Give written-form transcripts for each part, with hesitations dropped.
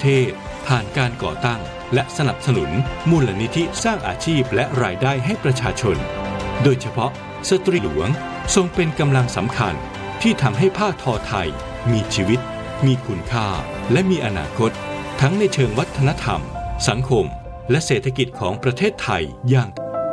เทศผ่านการก่อตั้งและสนับสนุนมูลนิธิสร้างอาชีพและรายได้ให้ประชาชนโดยเฉพาะสตรีหลวงทรงเป็นกำลังสำคัญที่ทำให้ผ้าทอไทยมีชีวิตมีคุณค่าและมีอนาคตทั้งในเชิงวัฒนธรรมสังคมและเศรษฐกิจของประเทศไทยอย่าง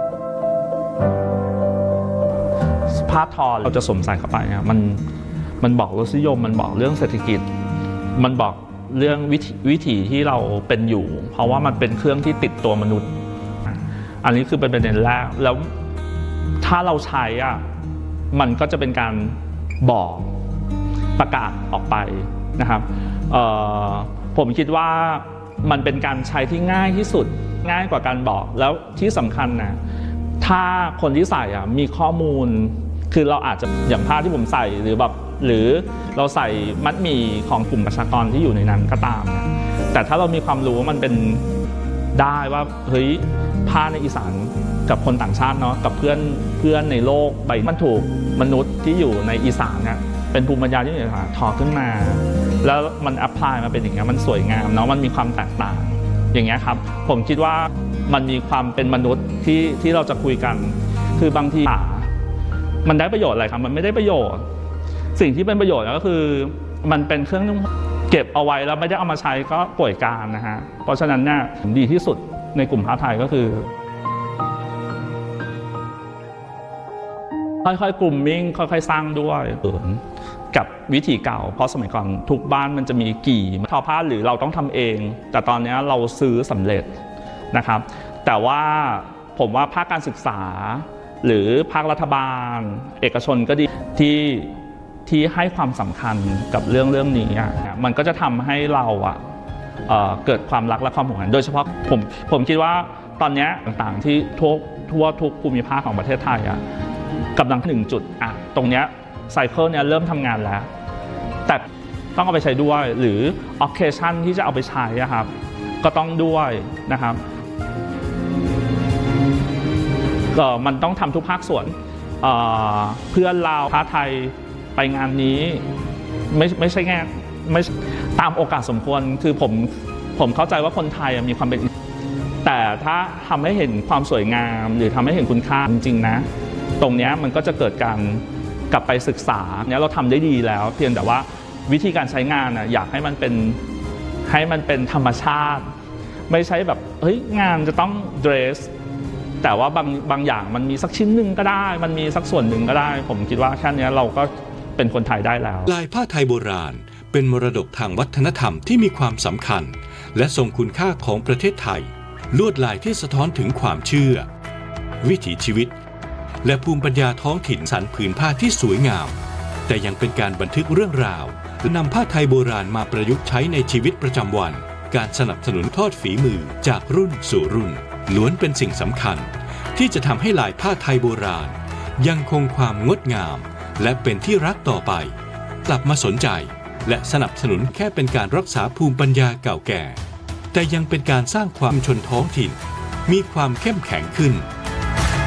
ผ้าทอเราจะสวมใส่เข้าไปเนี่ยมันบอกรสนิยมมันบอกเรื่องเศรษฐกิจมันบอกเรื่องวิถีที่เราเป็นอยู่เพราะว่ามันเป็นเครื่องที่ติดตัวมนุษย์อันนี้คือเป็นประเด็นแรกแล้วถ้าเราใช้มันก็จะเป็นการบอกประกาศออกไปนะครับผมคิดว่ามันเป็นการใช้ที่ง่ายที่สุดง่ายกว่าการบอกแล้วที่สำคัญนะถ้าคนที่ใส่มีข้อมูลคือเราอาจจะอย่างผ้าที่ผมใส่หรือเราใส่มัดหมี่ของกลุ่มประชากรที่อยู่ในนั้นก็ตามนะแต่ถ้าเรามีความรู้ว่ามันเป็นได้ว่าเฮ้ยผ้าในอีสานกับคนต่างชาติเนาะกับเพื่อนในโลกใบมันถูกมนุษย์ที่อยู่ในอีสานเนี่ยเป็นภูมิปัญญาที่ทอขึ้นมาแล้วมันแอพพลายมาเป็นอย่างเงี้ยมันสวยงามเนาะมันมีความแตกต่างอย่างเงี้ยครับผมคิดว่ามันมีความเป็นมนุษย์ที่เราจะคุยกันคือบางทีมันได้ประโยชน์อะไรครับมันไม่ได้ประโยชน์สิ่งที่เป็นประโยชน์ก็คือมันเป็นเครื่องเก็บเอาไว้แล้วไม่ได้เอามาใช้ก็ป่วยการนะฮะเพราะฉะนั้นเนี่ยดีที่สุดในกลุ่มผ้าไทยก็คือค่อยๆกลุ่มมิ่งค่อยๆสร้างด้วยกับวิธีเก่าเพราะสมัยก่อนทุกบ้านมันจะมีกี่ทอผ้าหรือเราต้องทำเองแต่ตอนนี้เราซื้อสำเร็จนะครับแต่ว่าผมว่าภาคการศึกษาหรือภาครัฐบาลเอกชนก็ดีที่ให้ความสำคัญกับเรื่องนี้มันก็จะทำให้เราเกิดความรักและความผูกพันโดยเฉพาะผมคิดว่าตอนนี้ต่างๆที่ทั่วทุกภูมิภาคของประเทศไทยกำลังถึงจุดตรงนี้ไซเคิลเนี่ยเริ่มทำงานแล้วแต่ต้องเอาไปใช้ด้วยหรือ occasion ที่จะเอาไปใช้ครับก็ต้องด้วยนะครับก็มันต้องทำทุกภาคส่วนเพื่อนเราผ้าไทยไปงานนี้ไม่ใช่แค่ไม่ตามโอกาสสมควรคือผมเข้าใจว่าคนไทยมีความเป็นแต่ถ้าทำให้เห็นความสวยงามหรือทำให้เห็นคุณค่าจริงๆนะตรงนี้มันก็จะเกิดการกลับไปศึกษาเนี่ยเราทำได้ดีแล้วเพียงแต่ว่าวิธีการใช้งานอยากให้มันเป็นธรรมชาติไม่ใช่แบบเฮ้ยงานจะต้องเดรสแต่ว่าบางอย่างมันมีสักชิ้นหนึ่งก็ได้มันมีสักส่วนหนึ่งก็ได้ผมคิดว่าแค่นี้เราก็เป็นคนไทยได้แล้วลายผ้าไทยโบราณเป็นมรดกทางวัฒนธรรมที่มีความสำคัญและทรงคุณค่าของประเทศไทยลวดลายที่สะท้อนถึงความเชื่อวิถีชีวิตและภูมิปัญญาท้องถิ่นสรรผืนผ้าที่สวยงามแต่ยังเป็นการบันทึกเรื่องราวและนำผ้าไทยโบราณมาประยุกต์ใช้ในชีวิตประจำวันการสนับสนุนทอดฝีมือจากรุ่นสู่รุ่นล้วนเป็นสิ่งสำคัญที่จะทำให้ลายผ้าไทยโบราณยังคงความงดงามและเป็นที่รักต่อไปกลับมาสนใจและสนับสนุนแค่เป็นการรักษาภูมิปัญญาเก่าแก่แต่ยังเป็นการสร้างความชนท้องถิ่นมีความเข้มแข็งขึ้น